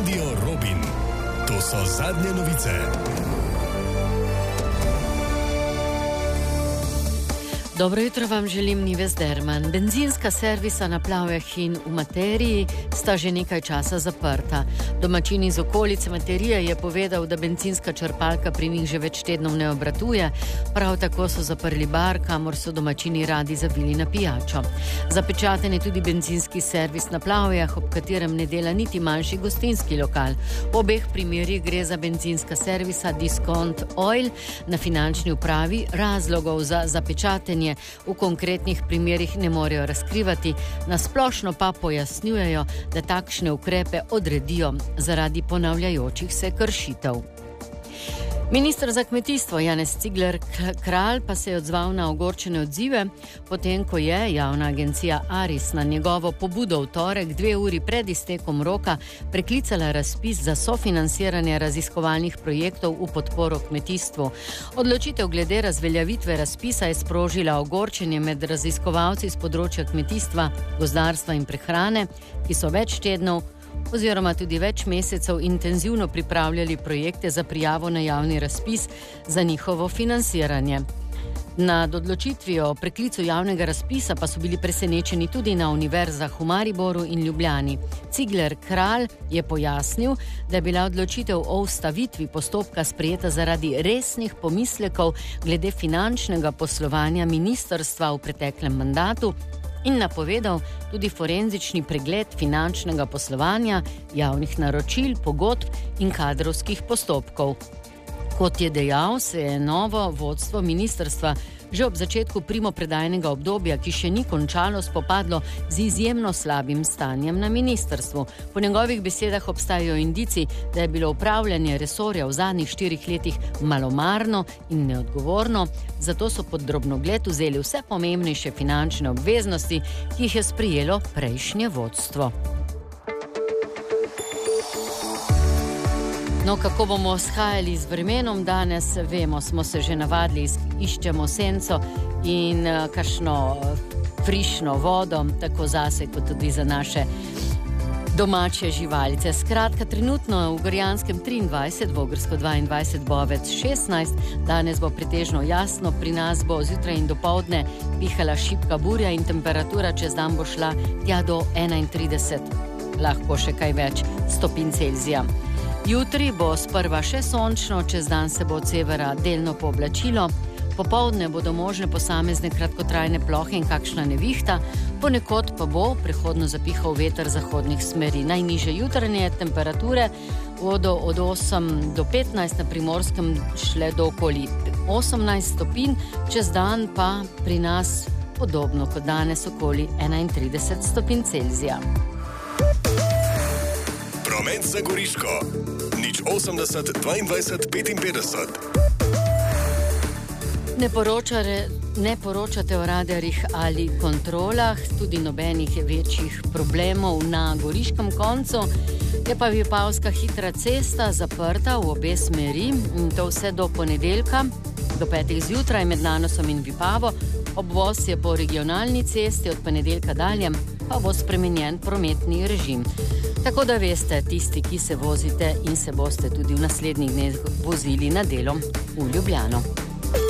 Radio Robin. To so zadnje novice. Dobro jutro vam želim, Nives Derman. Benzinska servisa na Plavjah in v Materiji sta že nekaj časa zaprta. Domačin iz okolice Materije je povedal, da benzinska črpalka pri njih že več tednov ne obratuje. Prav tako so zaprli bar, kamor so domačini radi zavili na pijačo. Zapečaten je tudi benzinski servis na Plavjah, ob katerem ne dela niti manjši gostinski lokal. V obeh primerih gre za benzinska servisa Discount Oil. Na finančni upravi razlogov za zapečatenje v konkretnih primerih ne morejo razkrivati, na splošno pa pojasnjujejo, da takšne ukrepe odredijo zaradi ponavljajočih se kršitev. Minister za kmetijstvo Janez Cigler Kralj pa se je odzval na ogorčene odzive, potem ko je javna agencija Aris na njegovo pobudo v torek 2 uri pred iztekom roka preklicala razpis za sofinansiranje raziskovalnih projektov v podporo kmetijstvu. Odločitev glede razveljavitve razpisa je sprožila ogorčenje med raziskovalci z področja kmetijstva, gozdarstva in prehrane, ki so več tednov oziroma tudi več mesecev intenzivno pripravljali projekte za prijavo na javni razpis za njihovo financiranje. Nad odločitvijo o preklicu javnega razpisa pa so bili presenečeni tudi na univerzah v Mariboru in Ljubljani. Cigler Kralj je pojasnil, da je bila odločitev o ustavitvi postopka sprejeta zaradi resnih pomislekov glede finančnega poslovanja ministrstva v preteklem mandatu in napovedal tudi forenzični pregled finančnega poslovanja, javnih naročil, pogodb in kadrovskih postopkov. Kot je dejal, se je novo vodstvo ministrstva že ob začetku primopredajnega obdobja, ki še ni končalo, spopadlo z izjemno slabim stanjem na ministrstvu. Po njegovih besedah obstajajo indici, da je bilo upravljanje resorja v zadnjih 4 letih malomarno in neodgovorno, zato so pod drobnogled vzeli vse pomembnejše finančne obveznosti, ki jih je sprejelo prejšnje vodstvo. No, kako bomo shajali z vremenom danes, vemo, smo se že navadili, iščemo senco in kakšno frišno vodo, tako zase kot tudi za naše domače živalice. Skratka, trenutno v Gorjanskem 23, v Ogrsko 22, Bovec 16, danes bo pretežno jasno, pri nas bo zjutraj in dopoldne pihala šibka burja in temperatura čez dan bo šla tja do 31, lahko še kaj več stopinj Celzija. Jutri bo sprva še sončno, čez dan se bo od severa delno pooblačilo, popoldne bodo možne posamezne kratkotrajne plohe in kakšna nevihta, ponekod pa bo prehodno zapihal veter zahodnih smeri. Najnižje jutranje temperature bodo od 8 do 15, na Primorskem šle do okoli 18 stopinj, čez dan pa pri nas podobno kot danes okoli 31 stopinj Celzija. Promet za Goriško. 80 22 55. Ne poročate o radarjih ali kontrolah, tudi nobenih večjih problemov na goriškem koncu. Je pa Vipavska hitra cesta zaprta v obe smeri, in to vse do ponedeljka, do 5 zjutraj med Nanosom in Vipavo. Obvoz je po regionalni cesti, od ponedeljka dalje pa bo spremenjen prometni režim. Tako da veste, tisti, ki se vozite in se boste tudi v naslednjih dneh vozili na delo v Ljubljano.